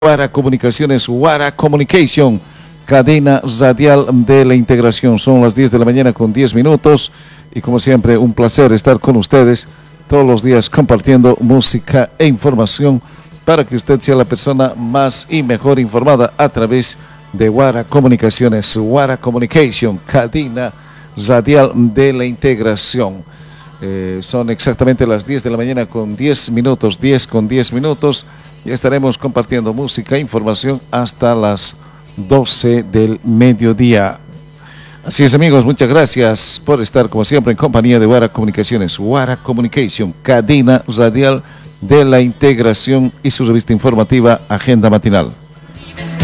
Guara Comunicaciones, Guara Communication, cadena radial de la integración. Son las 10 de la mañana con 10 minutos y como siempre un placer estar con ustedes todos los días compartiendo música e información para que usted sea la persona más y mejor informada a través de Guara Comunicaciones, Guara Communication, cadena radial de la integración. Son exactamente las 10 de la mañana con 10 minutos, 10 con 10 minutos. Y estaremos compartiendo música e información hasta las 12 del mediodía. Así es, amigos, muchas gracias por estar como siempre en compañía de Guara Comunicaciones, Guara Communication, cadena radial de la integración y su revista informativa Agenda Matinal.